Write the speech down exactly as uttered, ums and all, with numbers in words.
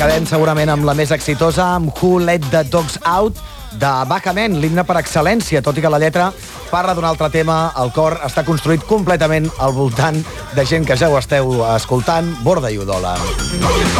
Acabem segurament amb la més exitosa, amb Who Let the Dogs Out, de Bacament, l'himne per excel·lència, tot i que la lletra parla d'un altre tema. El cor està construït completament al voltant de gent que ja ho esteu escoltant, Borda i Udola.